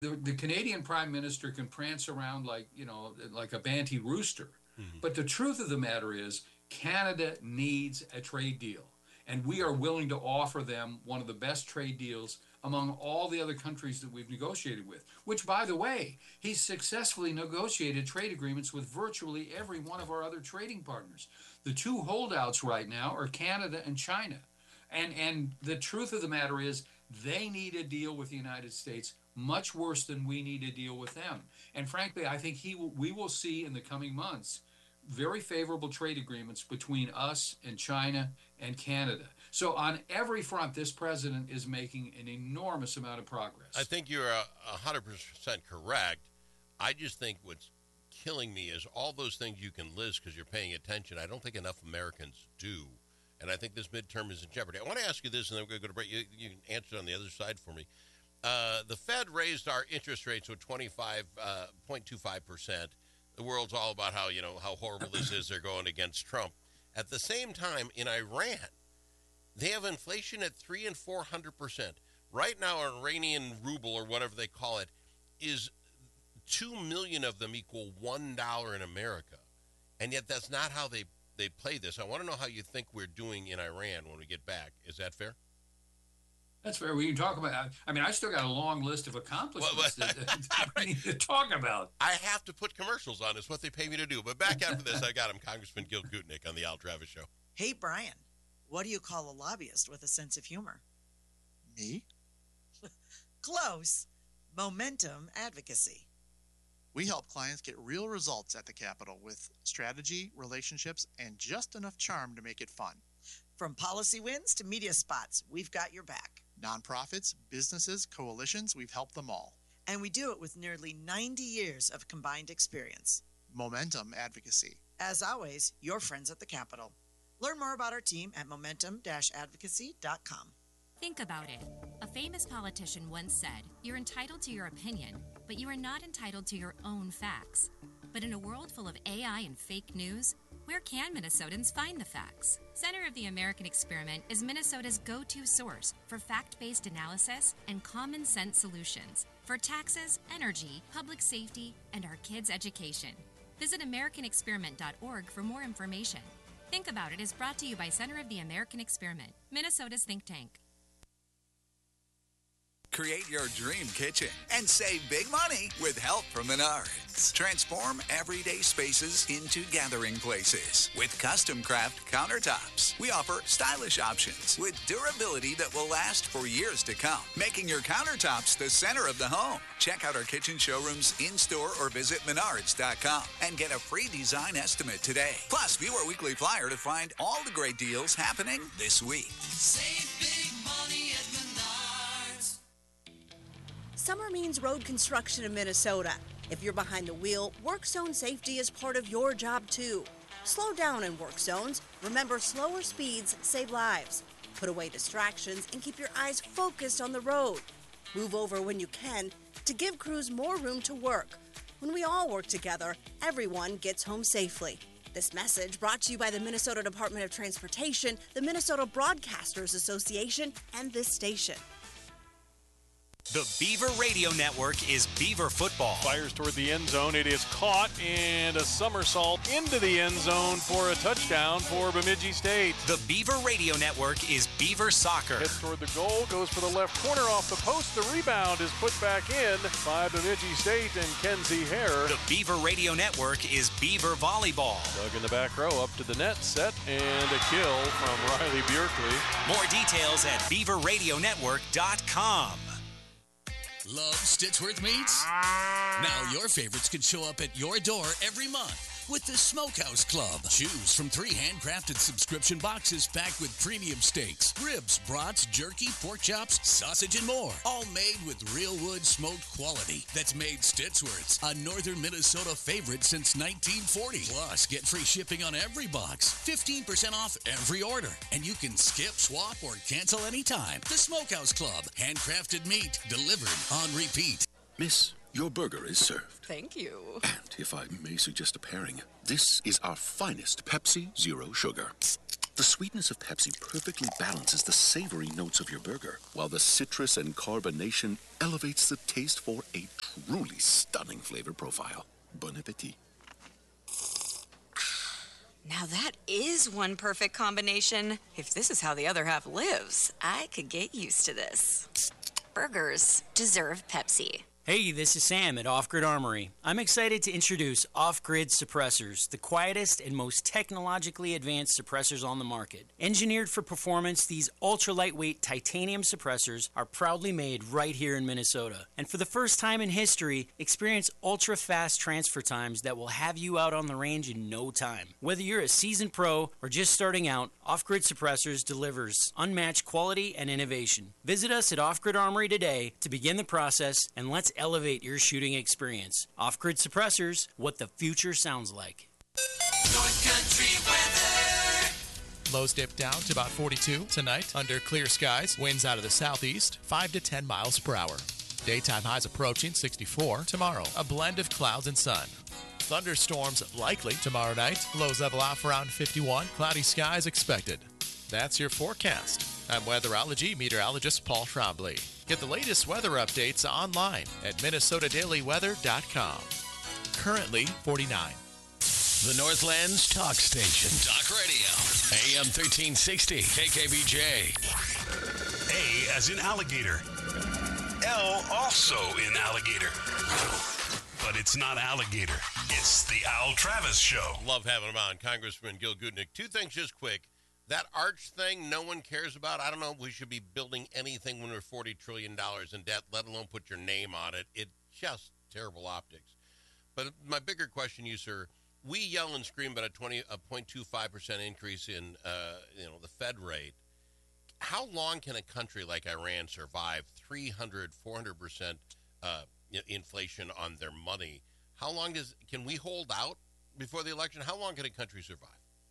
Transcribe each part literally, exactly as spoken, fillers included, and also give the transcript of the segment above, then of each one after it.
the, the Canadian Prime Minister can prance around like, you know, like a banty rooster. Mm-hmm. But the truth of the matter is Canada needs a trade deal. And we are willing to offer them one of the best trade deals among all the other countries that we've negotiated with, which, by the way, he's successfully negotiated trade agreements with virtually every one of our other trading partners. The two holdouts right now are Canada and China. And, and the truth of the matter is they need a deal with the United States much worse than we need a deal with them. And frankly, I think he will, we will see in the coming months very favorable trade agreements between us and China and Canada. So on every front, this president is making an enormous amount of progress. I think you're a hundred percent correct. I just think what's killing me is all those things you can list because you're paying attention. I don't think enough Americans do. And I think this midterm is in jeopardy. I want to ask you this, and then we're going to go to break. You, you can answer it on the other side for me. Uh, the Fed raised our interest rates to twenty-five point two five percent. The world's all about how, you know, how horrible this is. They're going against Trump. At the same time, in Iran, they have inflation at three and four hundred percent. Right now, an Iranian ruble, or whatever they call it, is two million of them equal one dollar in America. And yet that's not how they, they play this. I want to know how you think we're doing in Iran when we get back. Is that fair? That's fair. We can talk about, I mean, I still got a long list of accomplishments well, but, that, that we need to talk about. I have to put commercials on. It's what they pay me to do. But back after this, I got him, Congressman Gil Gutnick on the Al Travis Show. Hey, Brian, what do you call a lobbyist with a sense of humor? Me? Close. Momentum advocacy. We help clients get real results at the Capitol with strategy, relationships, and just enough charm to make it fun. From policy wins to media spots, we've got your back. Nonprofits, businesses, coalitions, we've helped them all. And we do it with nearly ninety years of combined experience. Momentum advocacy. As always, your friends at the Capitol. Learn more about our team at momentum advocacy dot com. Think about it. A famous politician once said, "You're entitled to your opinion, but you are not entitled to your own facts." But in a world full of A I and fake news, where can Minnesotans find the facts? Center of the American Experiment is Minnesota's go-to source for fact-based analysis and common sense solutions for taxes, energy, public safety, and our kids' education. Visit american experiment dot org for more information. Think About It is brought to you by Center of the American Experiment, Minnesota's think tank. Create your dream kitchen and save big money with help from Menards. Transform everyday spaces into gathering places with custom craft countertops. We offer stylish options with durability that will last for years to come, making your countertops the center of the home. Check out our kitchen showrooms in-store or visit menards dot com and get a free design estimate today. Plus, view our weekly flyer to find all the great deals happening this week. Save big money at Menards. Summer means road construction in Minnesota. If you're behind the wheel, work zone safety is part of your job too. Slow down in work zones. Remember, slower speeds save lives. Put away distractions and keep your eyes focused on the road. Move over when you can to give crews more room to work. When we all work together, everyone gets home safely. This message brought to you by the Minnesota Department of Transportation, the Minnesota Broadcasters Association, and this station. The Beaver Radio Network is Beaver football. Fires toward the end zone. It is caught and a somersault into the end zone for a touchdown for Bemidji State. The Beaver Radio Network is Beaver soccer. Heads toward the goal, goes for the left corner off the post. The rebound is put back in by Bemidji State and Kenzie Hare. The Beaver Radio Network is Beaver volleyball. Dug in the back row, up to the net, set, and a kill from Riley Bjerkley. More details at beaver radio network dot com. Love Stitchworth Meats? Now your favorites can show up at your door every month with the Smokehouse Club. Choose from three handcrafted subscription boxes packed with premium steaks, ribs, brats, jerky, pork chops, sausage, and more. All made with real wood smoked quality that's made Stitchworth's a northern Minnesota favorite since nineteen forty. Plus, get free shipping on every box, fifteen percent off every order, and you can skip, swap, or cancel anytime. The Smokehouse Club. Handcrafted meat delivered on repeat. Miss, your burger is served. Thank you. And if I may suggest a pairing, this is our finest Pepsi Zero Sugar. The sweetness of Pepsi perfectly balances the savory notes of your burger, while the citrus and carbonation elevates the taste for a truly stunning flavor profile. Bon appetit. Now that is one perfect combination. If this is how the other half lives, I could get used to this. Burgers deserve Pepsi. Hey, this is Sam at Off Grid Armory. I'm excited to introduce Off Grid Suppressors, the quietest and most technologically advanced suppressors on the market. Engineered for performance, these ultra-lightweight titanium suppressors are proudly made right here in Minnesota. And for the first time in history, experience ultra-fast transfer times that will have you out on the range in no time. Whether you're a seasoned pro or just starting out, Off Grid Suppressors delivers unmatched quality and innovation. Visit us at Off Grid Armory today to begin the process, and let's elevate your shooting experience. Off-Grid Suppressors, what the future sounds like. North Country weather. Lows dip down to about forty-two tonight under clear skies. Winds out of the southeast, five to ten miles per hour. Daytime highs approaching sixty-four. Tomorrow, a blend of clouds and sun. Thunderstorms likely tomorrow night. Lows level off around fifty-one. Cloudy skies expected. That's your forecast. I'm weatherology meteorologist Paul Trombley. Get the latest weather updates online at minnesota daily weather dot com. Currently forty-nine. The Northland's talk station. Talk radio. A M thirteen sixty. K K B J. A as in alligator. L also in alligator. But it's not alligator. It's the Al Travis Show. Love having him on, Congressman Gil Goodnick. Two things just quick. That arch thing no one cares about. I don't know if we should be building anything when we're forty trillion dollars in debt, let alone put your name on it. It's just terrible optics. But my bigger question, you, sir, we yell and scream about a twenty, a zero point two five percent increase in, uh, you know, the Fed rate. How long can a country like Iran survive three hundred, four hundred percent uh, inflation on their money? How long does can we hold out before the election? How long can a country survive?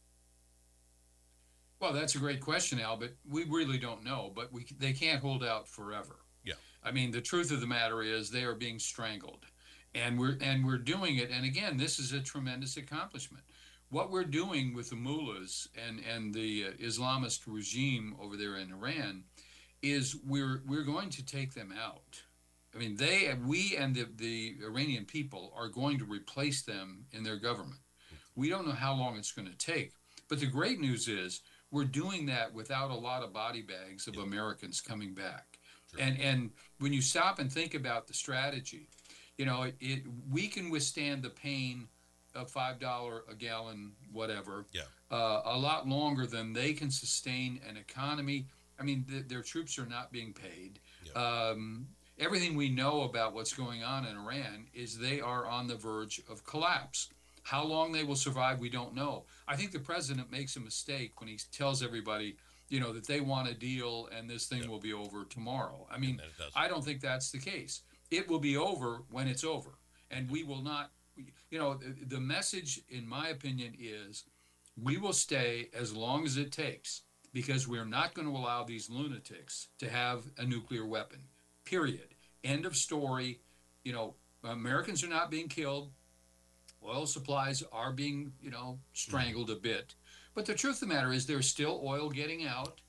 Well, that's a great question, Al, but we really don't know. But we they can't hold out forever. Yeah. I mean, the truth of the matter is they are being strangled, and we're and we're doing it. And again, this is a tremendous accomplishment. What we're doing with the mullahs and and the uh, Islamist regime over there in Iran is we're we're going to take them out. I mean, they we and the the Iranian people are going to replace them in their government. We don't know how long it's going to take. But the great news is, we're doing that without a lot of body bags of Americans coming back. Sure. And and when you stop and think about the strategy, you know, it, it we can withstand the pain of five dollars a gallon, whatever, yeah. uh, a lot longer than they can sustain an economy. I mean, th- their troops are not being paid. Yeah. Um, everything we know about what's going on in Iran is they are on the verge of collapse. How long they will survive, we don't know. I think the president makes a mistake when he tells everybody, you know, that they want a deal and this thing yep. will be over tomorrow. I mean, I don't think that's the case. It will be over when it's over. And we will not, you know, the, the message, in my opinion, is we will stay as long as it takes, because we're not going to allow these lunatics to have a nuclear weapon, period. End of story. You know, Americans are not being killed. Oil supplies are being, you know, strangled a bit. But the truth of the matter is there's still oil getting out,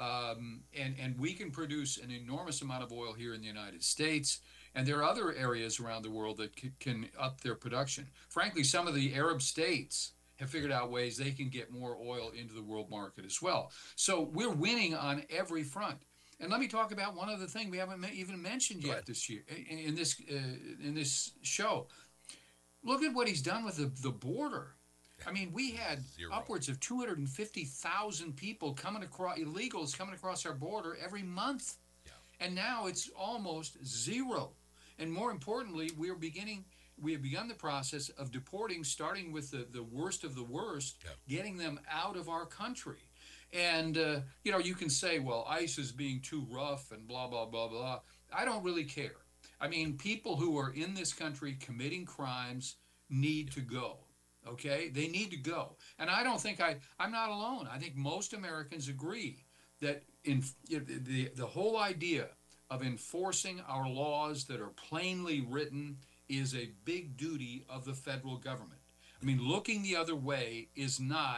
um, and, and we can produce an enormous amount of oil here in the United States, and there are other areas around the world that c- can up their production. Frankly, some of the Arab states have figured out ways they can get more oil into the world market as well. So we're winning on every front. And let me talk about one other thing we haven't even mentioned yet this year in, in this uh, in this show. Look at what he's done with the, the border. I mean, we had Zero. upwards of two hundred fifty thousand people coming across, illegals coming across our border every month. Yeah. And now it's almost zero. And more importantly, we're beginning, we have begun the process of deporting, starting with the, the worst of the worst, yeah. getting them out of our country. And, uh, you know, you can say, well, ICE is being too rough and blah, blah, blah, blah. I don't really care. I mean, people who are in this country committing crimes need to go, okay? They need to go. And I don't think I, I'm not alone. I think most Americans agree that in you know, the, the whole idea of enforcing our laws that are plainly written is a big duty of the federal government. I mean, looking the other way is not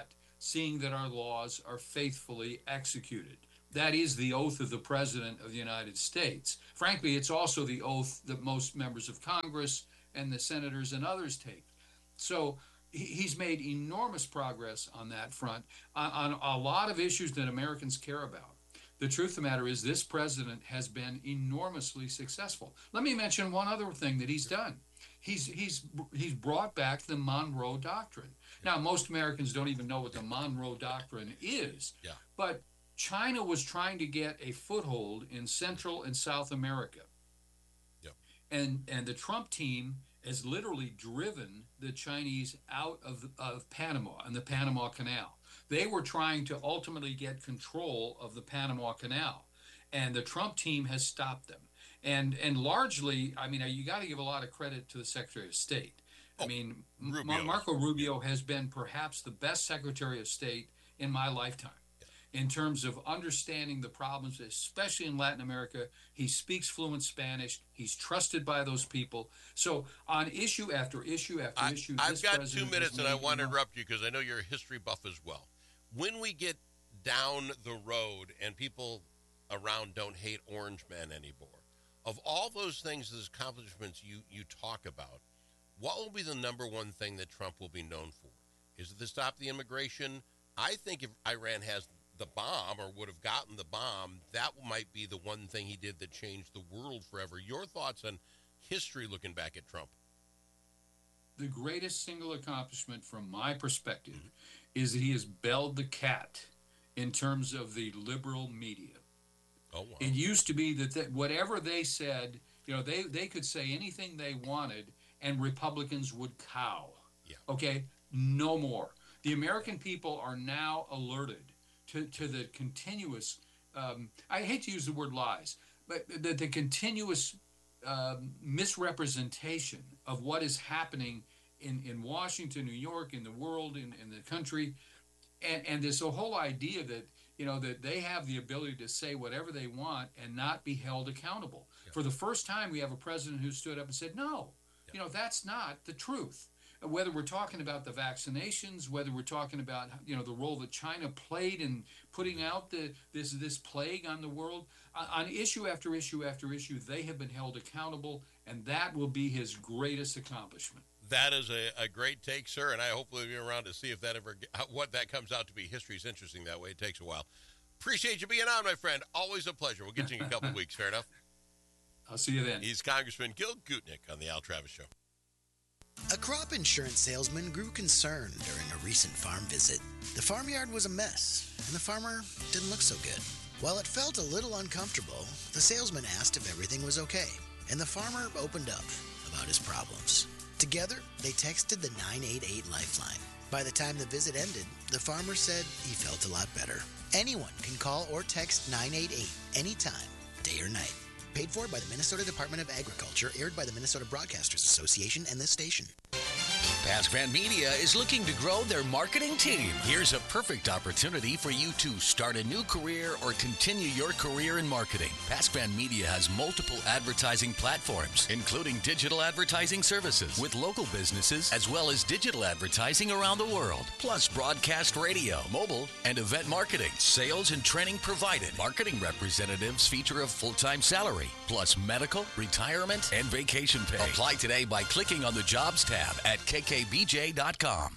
seeing that our laws are faithfully executed. That is the oath of the President of the United States. Frankly, it's also the oath that most members of Congress and the senators and others take. So he's made enormous progress on that front, on, on a lot of issues that Americans care about. The truth of the matter is this president has been enormously successful. Let me mention one other thing that he's done. He's, he's, he's brought back the Monroe Doctrine. Now, most Americans don't even know what the Monroe Doctrine is, yeah. but China was trying to get a foothold in Central and South America. Yep. And, and the Trump team has literally driven the Chinese out of, of Panama and the Panama Canal. They were trying to ultimately get control of the Panama Canal, and the Trump team has stopped them. And and largely, I mean, you got to give a lot of credit to the Secretary of State. I mean, Rubio. Marco Rubio has been perhaps the best Secretary of State in my lifetime in terms of understanding the problems, especially in Latin America. He speaks fluent Spanish. He's trusted by those people. So on issue after issue after I, issue, I've this got president two minutes, has and I made want to enough- interrupt you because I know you're a history buff as well. When we get down the road and people around don't hate orange men anymore, of all those things, those accomplishments you, you talk about, what will be the number one thing that Trump will be known for? Is it to stop the immigration? I think if Iran has the bomb or would have gotten the bomb, that might be the one thing he did that changed the world forever. Your thoughts on history looking back at Trump? The greatest single accomplishment from my perspective mm-hmm. is that he has belled the cat in terms of the liberal media. Oh, wow. It used to be that, that whatever they said, you know, they, they could say anything they wanted and Republicans would cow. Yeah. Okay? No more. The American people are now alerted to, to the continuous, um, I hate to use the word lies, but the, the continuous um, misrepresentation of what is happening in, in Washington, New York, in the world, in, in the country, and, and this whole idea that, you know, that they have the ability to say whatever they want and not be held accountable. Yeah. For the first time, we have a president who stood up and said, no, yeah. you know, that's not the truth. Whether we're talking about the vaccinations, whether we're talking about, you know, the role that China played in putting out the this this plague on the world, on issue after issue after issue, they have been held accountable, and that will be his greatest accomplishment. That is a, a great take, sir, and I hope we'll be around to see if that ever what that comes out to be. History's interesting that way. It takes a while. Appreciate you being on, my friend. Always a pleasure. We'll get you in a couple of weeks. Fair enough? I'll see you then. He's Congressman Gil Gutnick on the Al Travis Show. A crop insurance salesman grew concerned during a recent farm visit. The farmyard was a mess, and the farmer didn't look so good. While it felt a little uncomfortable, the salesman asked if everything was okay, and the farmer opened up about his problems. Together, they texted the nine eight eight Lifeline. By the time the visit ended, the farmer said he felt a lot better. Anyone can call or text nine eight eight anytime, day or night. Paid for by the Minnesota Department of Agriculture, aired by the Minnesota Broadcasters Association and this station. Pasquan Media is looking to grow their marketing team. Here's a perfect opportunity for you to start a new career or continue your career in marketing. Pasquan Media has multiple advertising platforms, including digital advertising services with local businesses, as well as digital advertising around the world, plus broadcast radio, mobile, and event marketing. Sales and training provided. Marketing representatives feature a full-time salary, plus medical, retirement, and vacation pay. Apply today by clicking on the Jobs tab at K K B J dot com.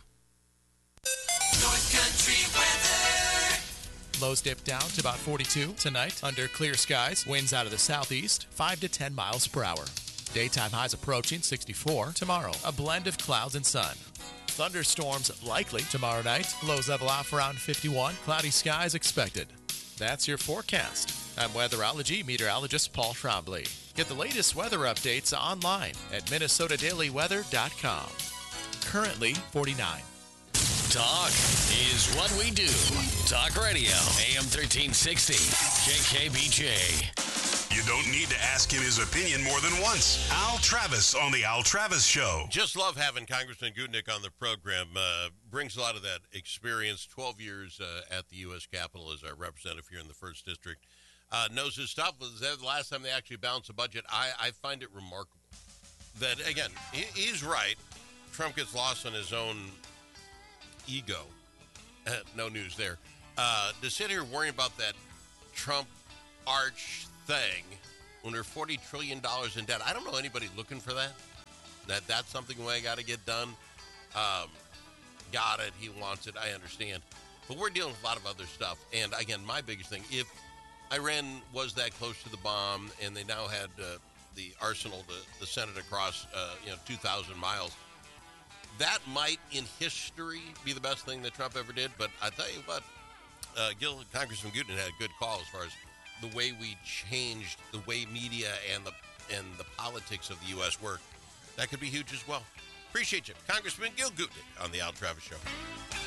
North Country weather. Lows dip down to about forty-two tonight under clear skies. Winds out of the southeast, five to ten miles per hour. Daytime highs approaching sixty-four. Tomorrow, a blend of clouds and sun. Thunderstorms likely tomorrow night. Lows level off around fifty-one. Cloudy skies expected. That's your forecast. I'm weatherology meteorologist Paul Trombley. Get the latest weather updates online at Minnesota Daily Weather dot com. Currently forty-nine. Talk is what we do. Talk Radio, A M thirteen sixty, K K B J. You don't need to ask him his opinion more than once. Al Travis on the Al Travis Show. Just love having Congressman Gutnick on the program. Uh, brings a lot of that experience. twelve years uh, at the U S Capitol as our representative here in the first District. Uh, knows his stuff. Was that the last time they actually balanced the budget? I, I find it remarkable that, again, he, he's right. Trump gets lost on his own ego no news there. Uh, to sit here worrying about that Trump arch thing when they're forty trillion dollars in debt. I don't know anybody looking for that. That that's something we got to get done. Um, got it. He wants it. I understand. But we're dealing with a lot of other stuff. And again, my biggest thing, if Iran was that close to the bomb and they now had uh, the arsenal to, to send it across, uh, you know, two thousand miles, that might in history be the best thing that Trump ever did. But I tell you what, uh, Gil, Congressman Gooden had a good call as far as the way we changed the way media and the and the politics of the U S work. That could be huge as well. Appreciate you. Congressman Gil Gooden on the Al Travis Show.